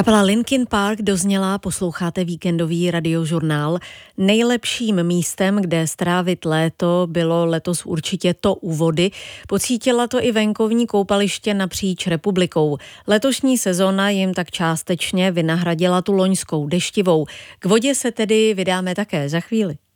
Kapela Linkin Park dozněla, posloucháte víkendový radiožurnál. Nejlepším místem, kde strávit léto, bylo letos určitě to u vody. Pocítila to i venkovní koupaliště napříč republikou. Letošní sezona jim tak částečně vynahradila tu loňskou deštivou. K vodě se tedy vydáme také za chvíli.